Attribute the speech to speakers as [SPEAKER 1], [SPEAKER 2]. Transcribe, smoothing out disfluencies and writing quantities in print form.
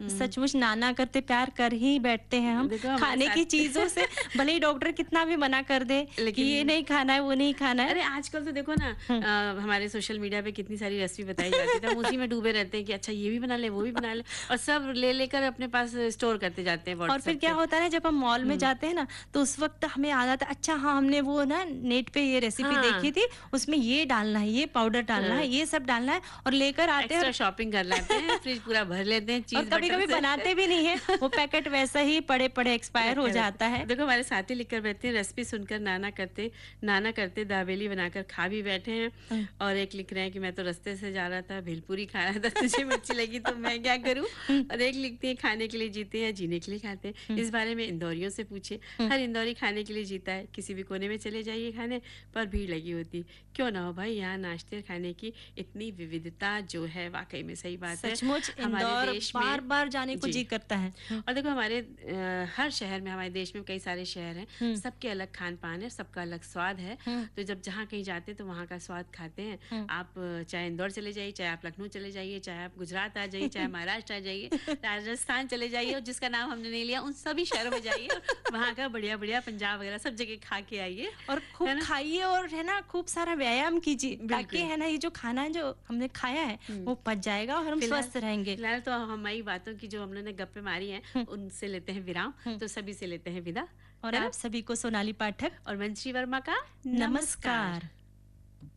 [SPEAKER 1] सचमुच नाना करते प्यार कर ही बैठते हैं हम
[SPEAKER 2] देखो हमारे
[SPEAKER 1] खाने की
[SPEAKER 2] साथ
[SPEAKER 1] चीजों से। भले ही डॉक्टर कितना भी मना कर दे कि
[SPEAKER 2] लेकिन
[SPEAKER 1] ये नहीं खाना है, वो नहीं खाना है।
[SPEAKER 2] अरे आजकल तो देखो ना
[SPEAKER 1] हुँ।
[SPEAKER 2] हमारे सोशल मीडिया पे कितनी सारी रेसिपी बताई जाती है, तो हम उसी में डूबे रहते हैं कि अच्छा ये भी बना ले, वो भी बना ले, और सब ले लेकर अपने पास स्टोर करते जाते हैं
[SPEAKER 1] और फिर
[SPEAKER 2] व्हाट्सएप
[SPEAKER 1] क्या
[SPEAKER 2] पे।
[SPEAKER 1] होता है ना, जब हम मॉल में
[SPEAKER 2] हुँ।
[SPEAKER 1] जाते हैं ना, तो उस वक़्त हमें याद आता है, अच्छा हाँ, हमने वो ना नेट पे ये रेसिपी
[SPEAKER 2] हाँ,
[SPEAKER 1] देखी थी, उसमें ये डालना है, ये पाउडर डालना है,
[SPEAKER 2] हाँ।
[SPEAKER 1] ये सब डालना है और लेकर आते हैं
[SPEAKER 2] एक्स्ट्रा शॉपिंग कर लाते हैं, फ्रिज पूरा भर लेते हैं
[SPEAKER 1] और
[SPEAKER 2] चीज़ बटर
[SPEAKER 1] कभी-कभी
[SPEAKER 2] से।
[SPEAKER 1] बनाते भी नहीं है, वो पैकेट वैसा ही पड़े-पड़े एक्सपायर हो
[SPEAKER 2] रखे रहते
[SPEAKER 1] जाता है।
[SPEAKER 2] हैं। देखो हमारे साथी लिखकर बैठते हैं, रेसिपी सुनकर नाना करते दाबेली बनाकर खा भी बैठे हैं।
[SPEAKER 1] हुँ,
[SPEAKER 2] और एक लिख रहे हैं कि मैं तो रास्ते से जा रहा था, भेलपूरी खा रहा था, तुझे मिर्ची लगी तो मैं क्या करूं।
[SPEAKER 1] हुँ,
[SPEAKER 2] और एक लिखते हैं खाने के लिए जीते हैं, जीने के लिए खाते हैं।
[SPEAKER 1] हुँ,
[SPEAKER 2] इस बारे में इंदौरियों से पूछे।
[SPEAKER 1] हुँ।
[SPEAKER 2] हर इंदौरी खाने के लिए जीता है, किसी भी कोने में चले जाइए खाने पर भीड़ लगी होती। क्यों ना हो भाई, यहाँ नाश्ते खाने की इतनी विविधता जो है, वाकई में सही बात है।
[SPEAKER 1] सचमुच
[SPEAKER 2] हमारे
[SPEAKER 1] इंदौर
[SPEAKER 2] देश में
[SPEAKER 1] बार-बार जाने को
[SPEAKER 2] जी।
[SPEAKER 1] जी करता है। हुँ,
[SPEAKER 2] और देखो हमारे हर शहर में, हमारे देश में कई सारे शहर हैं,
[SPEAKER 1] हुँ,
[SPEAKER 2] सबके अलग खान-पान है, सबका अलग स्वाद है।
[SPEAKER 1] हुँ,
[SPEAKER 2] तो जब जहाँ कहीं जाते हैं तो वहाँ का स्वाद खाते हैं।
[SPEAKER 1] हुँ।
[SPEAKER 2] आप चाहे इंदौर चले जाइए, चाहे आप लखनऊ चले जाइए, चाहे आप गुजरात आ जाइए, चाहे महाराष्ट्र आ जाइए, राजस्थान चले जाइए, और जिसका नाम हमने नहीं लिया, उन सभी शहरों में जाइए और वहाँ का बढ़िया-बढ़िया पंजाब वगैरह सब जगह खा के आइए,
[SPEAKER 1] और खूब
[SPEAKER 2] है ना?
[SPEAKER 1] खाइए और है ना, खूब सारा व्यायाम कीजिए, ताकि
[SPEAKER 2] बिल्कुल।
[SPEAKER 1] है ना, ये जो खाना जो हमने खाया है,
[SPEAKER 2] हुँ।
[SPEAKER 1] वो पच जाएगा और हम
[SPEAKER 2] फिलहाल
[SPEAKER 1] स्वस्थ रहेंगे।
[SPEAKER 2] फिलहाल तो हमारी बातों की जो हम लोगों ने गप्पे मारी हैं,
[SPEAKER 1] हुँ,
[SPEAKER 2] उनसे लेते हैं विराम।
[SPEAKER 1] हुँ।
[SPEAKER 2] तो सभी से लेते हैं विदा,
[SPEAKER 1] और
[SPEAKER 2] है
[SPEAKER 1] आप
[SPEAKER 2] ना?
[SPEAKER 1] सभी को सोनाली पाठक
[SPEAKER 2] और मंश्री वर्मा का नमस्कार।
[SPEAKER 1] नमस्कार।